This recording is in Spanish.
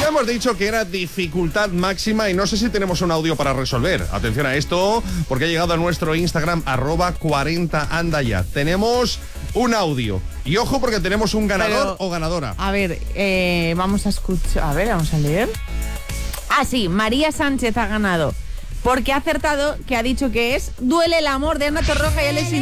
Habíamos dicho que era dificultad máxima y no sé si tenemos un audio para resolver. Atención a esto, porque ha llegado a nuestro Instagram, @40andaya. Tenemos un audio. Y ojo, porque tenemos un ganador o ganadora. A ver, vamos a escuchar. A ver, vamos a leer. Ah, sí, María Sánchez ha ganado. Porque ha acertado, que ha dicho que es Duele el amor de Ana Torroja y Alex